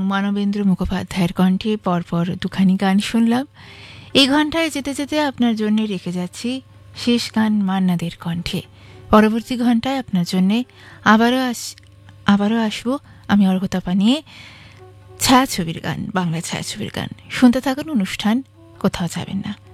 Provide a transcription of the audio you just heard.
মানবেন্দ্র মুখোপাধ্যায়ের কণ্ঠে পরপর দুখানি গান শুনলাম। এই ঘন্টায় যেতে যেতে আপনার জন্য রেখে যাচ্ছি শেষ গান মান্না দের কণ্ঠে। পরবর্তী ঘন্টায় আপনার জন্য আবারও আসবো আমি অর্ঘ্যতাপা নিয়ে, ছায়াছবির গান, বাংলা ছায়াছবির গান। শুনতে থাকুন অনুষ্ঠান, কোথাও যাবেন না।